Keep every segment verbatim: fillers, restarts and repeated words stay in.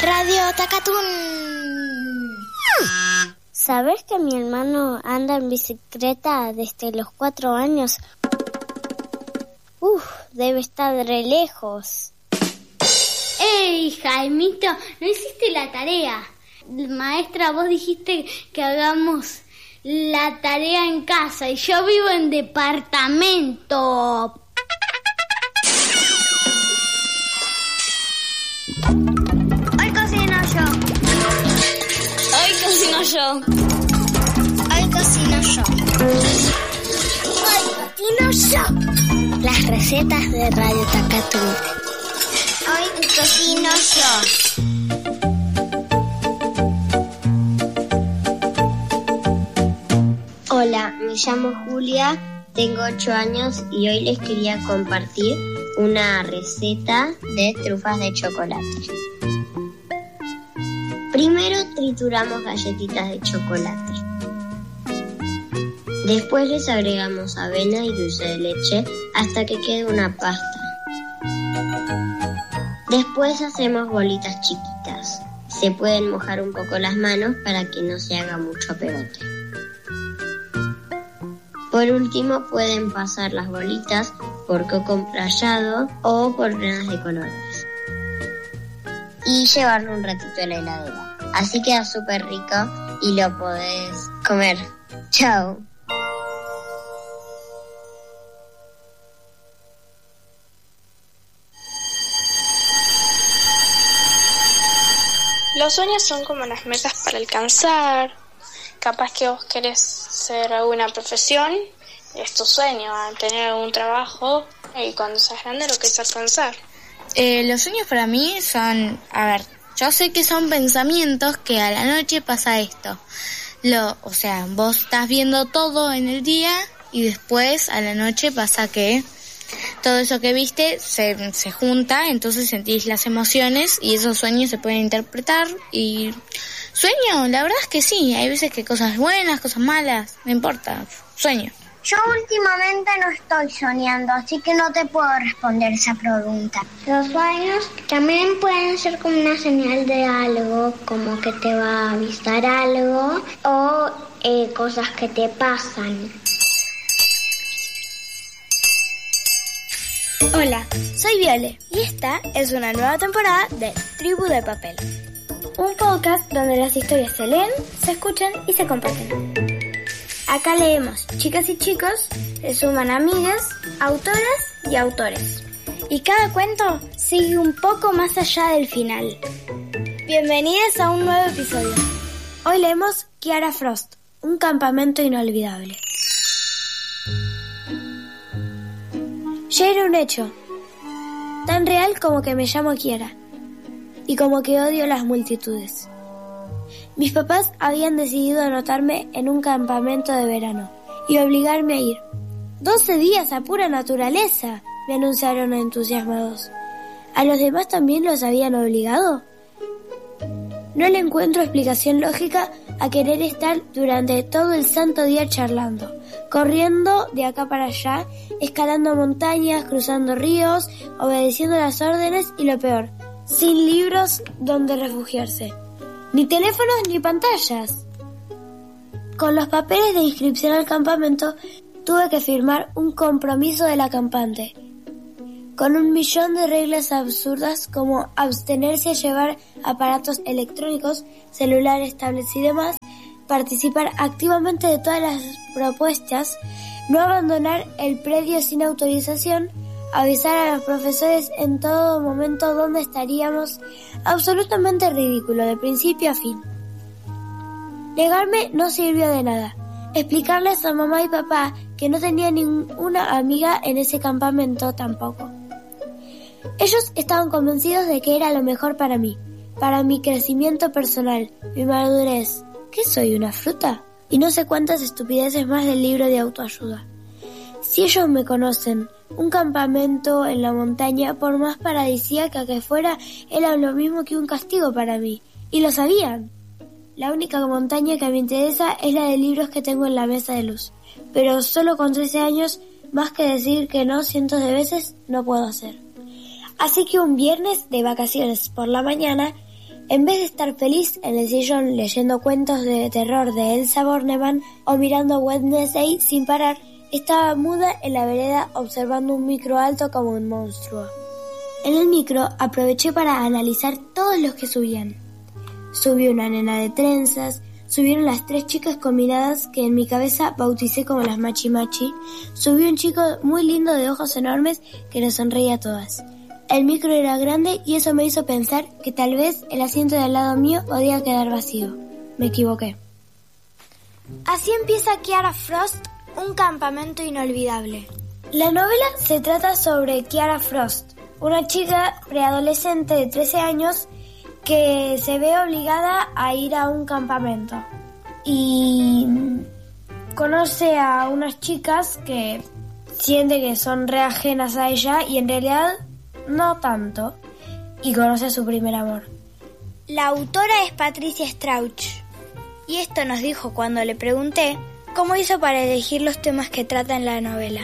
Radio Takatún. ¿Sabés que mi hermano anda en bicicleta desde los cuatro años? Uf, debe estar re lejos. ¡Ey, Jaimito! No hiciste la tarea. Maestra, vos dijiste que hagamos la tarea en casa y yo vivo en departamento. Hoy cocino yo. Hoy cocino yo. Hoy cocino yo. Hoy cocino yo. Las recetas de Radio Takatún. Hoy cocino yo. Hola, me llamo Julia, tengo ocho años y hoy les quería compartir una receta de trufas de chocolate. Primero trituramos galletitas de chocolate. Después les agregamos avena y dulce de leche hasta que quede una pasta. Después hacemos bolitas chiquitas. Se pueden mojar un poco las manos para que no se haga mucho pegote. Por último, pueden pasar las bolitas por coco rallado o por reinas de colores. Y llevarlo un ratito a la heladera. Así queda súper rico y lo podés comer. ¡Chao! Los sueños son como las metas para alcanzar. Capaz que vos querés ser alguna profesión, es tu sueño, tener algún trabajo, y cuando seas grande lo querés alcanzar. Eh, los sueños para mí son, a ver, yo sé que son pensamientos que a la noche pasa esto. Lo, o sea, vos estás viendo todo en el día y después a la noche pasa que todo eso que viste se, se junta, entonces sentís las emociones y esos sueños se pueden interpretar y... Sueño, la verdad es que sí, hay veces que cosas buenas, cosas malas, no importa, sueño. Yo últimamente no estoy soñando, así que no te puedo responder esa pregunta. Los sueños también pueden ser como una señal de algo, como que te va a avisar algo, o eh, cosas que te pasan. Hola, soy Viole y esta es una nueva temporada de Tribu de Papel. Un podcast donde las historias se leen, se escuchan y se comparten. Acá leemos chicas y chicos, se suman amigas, autoras y autores. Y cada cuento sigue un poco más allá del final. Bienvenidos a un nuevo episodio. Hoy leemos Kiara Frost, un campamento inolvidable. Ya era un hecho, tan real como que me llamo Kiara. Y como que odio las multitudes. Mis papás habían decidido anotarme en un campamento de verano y obligarme a ir. ¡Doce días a pura naturaleza!, me anunciaron entusiasmados. ¿A los demás también los habían obligado? No le encuentro explicación lógica a querer estar durante todo el santo día charlando, corriendo de acá para allá, escalando montañas, cruzando ríos, obedeciendo las órdenes y lo peor, sin libros donde refugiarse, ni teléfonos ni pantallas. Con los papeles de inscripción al campamento tuve que firmar un compromiso del acampante, con un millón de reglas absurdas como abstenerse a llevar aparatos electrónicos, celulares, tablets y demás, participar activamente de todas las propuestas, no abandonar el predio sin autorización, avisar a los profesores en todo momento dónde estaríamos, absolutamente ridículo de principio a fin. Negarme no sirvió de nada. Explicarles a mamá y papá que no tenía ninguna amiga en ese campamento tampoco. Ellos estaban convencidos de que era lo mejor para mí, para mi crecimiento personal, mi madurez. ¿Qué soy, una fruta? Y no sé cuántas estupideces más del libro de autoayuda. Si ellos me conocen, un campamento en la montaña, por más paradisíaca que fuera, era lo mismo que un castigo para mí. Y lo sabían. La única montaña que me interesa es la de libros que tengo en la mesa de luz. Pero solo con trece años, más que decir que no cientos de veces, no puedo hacer. Así que un viernes de vacaciones por la mañana, En vez de estar feliz en el sillón leyendo cuentos de terror de Elsa Bornemann o mirando Wednesday sin parar, estaba muda en la vereda observando un micro alto como un monstruo. En el micro aproveché para analizar todos los que subían. Subió una nena de trenzas, subieron las tres chicas combinadas que en mi cabeza bauticé como las Machi Machi, subió un chico muy lindo de ojos enormes que nos sonreía a todas. El micro era grande y eso me hizo pensar que tal vez el asiento de al lado mío podía quedar vacío. Me equivoqué. Así empieza Kiara Frost, un campamento inolvidable. La novela se trata sobre Kiara Frost, una chica preadolescente de trece años que se ve obligada a ir a un campamento y conoce a unas chicas que siente que son re ajenas a ella y en realidad no tanto, y conoce a su primer amor. La autora es Patricia Strauch y esto nos dijo cuando le pregunté cómo hizo para elegir los temas que trata en la novela.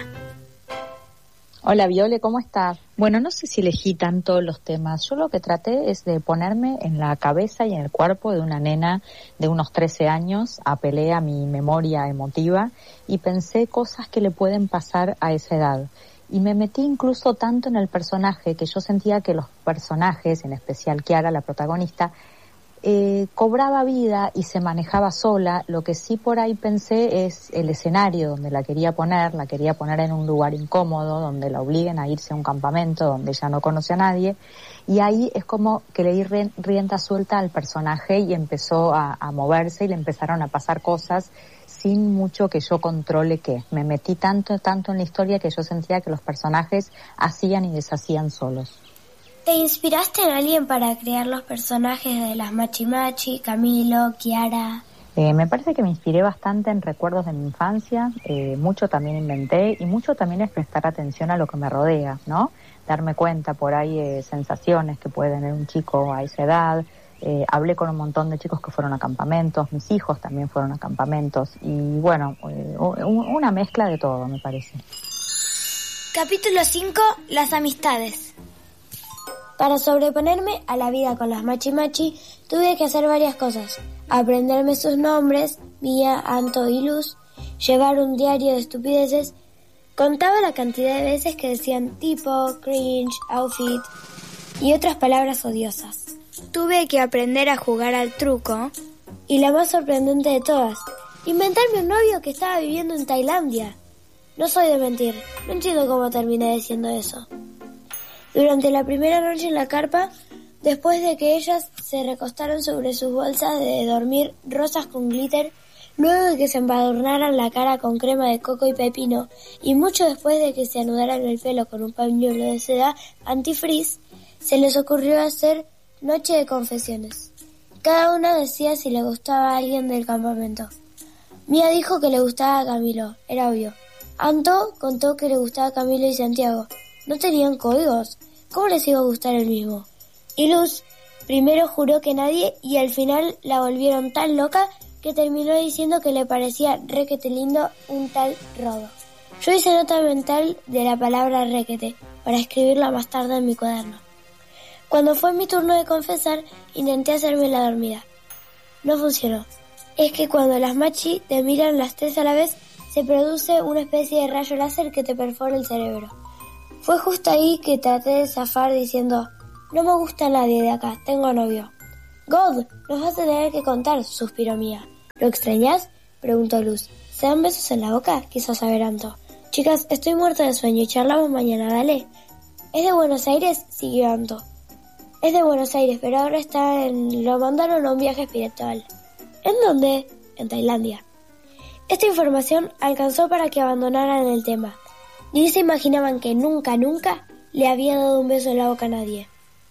Hola Viole, ¿cómo estás? Bueno, no sé si elegí tanto los temas. Yo lo que traté es de ponerme en la cabeza y en el cuerpo de una nena de unos trece años, apelé a mi memoria emotiva y pensé cosas que le pueden pasar a esa edad. Y me metí incluso tanto en el personaje que yo sentía que los personajes, en especial Kiara, la protagonista, Eh, cobraba vida y se manejaba sola. Lo que sí por ahí pensé es el escenario donde la quería poner, la quería poner en un lugar incómodo, donde la obliguen a irse a un campamento donde ella no conoce a nadie, y ahí es como que le di rienda suelta al personaje y empezó a, a moverse y le empezaron a pasar cosas sin mucho que yo controle qué. Me metí tanto, tanto en la historia que yo sentía que los personajes hacían y deshacían solos. ¿Te inspiraste en alguien para crear los personajes de las Machi Machi, Camilo, Kiara? Eh, me parece que me inspiré bastante en recuerdos de mi infancia, eh, mucho también inventé y mucho también es prestar atención a lo que me rodea, ¿no? Darme cuenta por ahí eh, sensaciones que puede tener un chico a esa edad. Eh, hablé con un montón de chicos que fueron a campamentos, mis hijos también fueron a campamentos y bueno, eh, una mezcla de todo me parece. Capítulo cinco, las amistades. Para sobreponerme a la vida con las Machi Machi, tuve que hacer varias cosas. Aprenderme sus nombres, Mía, Anto y Luz, llevar un diario de estupideces. Contaba la cantidad de veces que decían tipo, cringe, outfit y otras palabras odiosas. Tuve que aprender a jugar al truco. Y la más sorprendente de todas, inventarme un novio que estaba viviendo en Tailandia. No soy de mentir, no entiendo cómo terminé diciendo eso. Durante la primera noche en la carpa, después de que ellas se recostaron sobre sus bolsas de dormir rosas con glitter, luego de que se embadurnaran la cara con crema de coco y pepino, y mucho después de que se anudaran el pelo con un pañuelo de seda antifrizz, se les ocurrió hacer noche de confesiones. Cada una decía si le gustaba a alguien del campamento. Mía dijo que le gustaba a Camilo, era obvio. Anto contó que le gustaba a Camilo y Santiago. No tenían códigos. ¿Cómo les iba a gustar el mismo? Y Luz primero juró que nadie y al final la volvieron tan loca que terminó diciendo que le parecía requete lindo un tal Rodo. Yo hice nota mental de la palabra requete para escribirla más tarde en mi cuaderno. Cuando fue mi turno de confesar, intenté hacerme la dormida. No funcionó. Es que cuando las machi te miran las tres a la vez, se produce una especie de rayo láser que te perfora el cerebro. Fue justo ahí que traté de zafar diciendo, no me gusta nadie de acá, tengo novio. God, nos vas a tener que contar, suspiró Mía. ¿Lo extrañas? Preguntó Luz. ¿Se dan besos en la boca? Quiso saber Anto. Chicas, estoy muerta de sueño y charlamos mañana, dale. ¿Es de Buenos Aires? Siguió Anto. Es de Buenos Aires, pero ahora está en... lo mandaron a un viaje espiritual. ¿En dónde? En Tailandia. Esta información alcanzó para que abandonaran el tema. Ni se imaginaban que nunca, nunca le había dado un beso en la boca a nadie.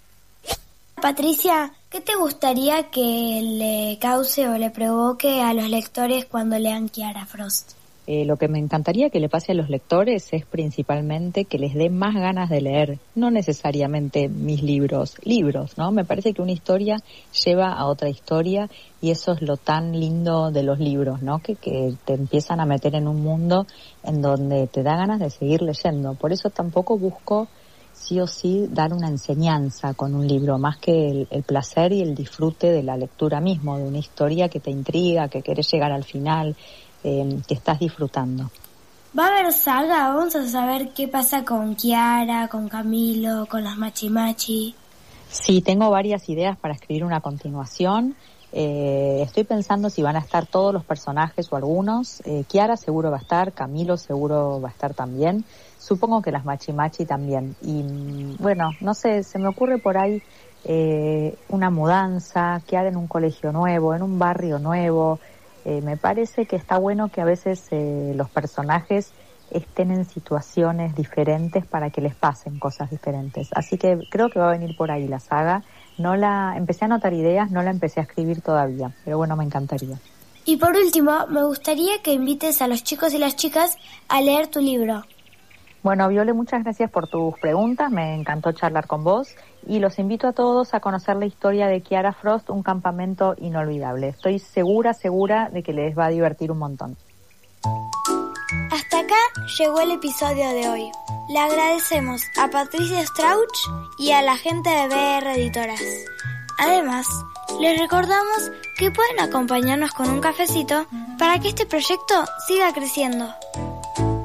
Patricia, ¿qué te gustaría que le cause o le provoque a los lectores cuando lean Kiara Frost? Eh, lo que me encantaría que le pase a los lectores es principalmente que les dé más ganas de leer, no necesariamente mis libros, libros, ¿no? Me parece que una historia lleva a otra historia y eso es lo tan lindo de los libros, ¿no? Que, que te empiezan a meter en un mundo en donde te da ganas de seguir leyendo. Por eso tampoco busco sí o sí dar una enseñanza con un libro, más que el, el placer y el disfrute de la lectura mismo, de una historia que te intriga, que querés llegar al final, eh, que estás disfrutando. ¿Va a haber saga? Vamos a saber qué pasa con Kiara, con Camilo, con las Machi Machi. Sí, tengo varias ideas para escribir una continuación. Eh, estoy pensando si van a estar todos los personajes o algunos. Eh, Kiara seguro va a estar, Camilo seguro va a estar también. Supongo que las Machi Machi también. Y bueno, no sé, se me ocurre por ahí eh, una mudanza, Kiara en un colegio nuevo, en un barrio nuevo. Eh, me parece que está bueno que a veces eh, los personajes estén en situaciones diferentes para que les pasen cosas diferentes. Así que creo que va a venir por ahí la saga. No la empecé a anotar ideas, no la empecé a escribir todavía, pero bueno, me encantaría. Y por último, me gustaría que invites a los chicos y las chicas a leer tu libro. Bueno, Viole, muchas gracias por tus preguntas, me encantó charlar con vos y los invito a todos a conocer la historia de Kiara Frost, un campamento inolvidable. Estoy segura, segura de que les va a divertir un montón. Hasta acá llegó el episodio de hoy. Le agradecemos a Patricia Strauch y a la gente de B R Editoras. Además, les recordamos que pueden acompañarnos con un cafecito para que este proyecto siga creciendo.